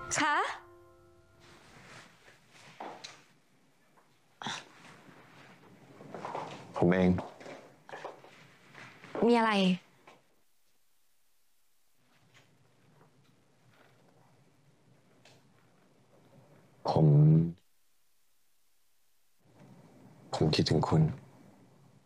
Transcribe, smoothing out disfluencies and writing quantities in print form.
คะผมเองมีอะไรผม ผมคิดถึงคุณ